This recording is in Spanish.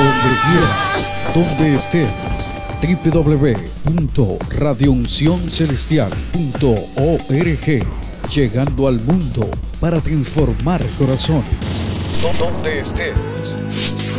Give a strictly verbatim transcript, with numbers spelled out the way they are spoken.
donde quieras, donde estés. w w w punto radio unción celestial punto org, llegando al mundo para transformar corazones. Donde estés.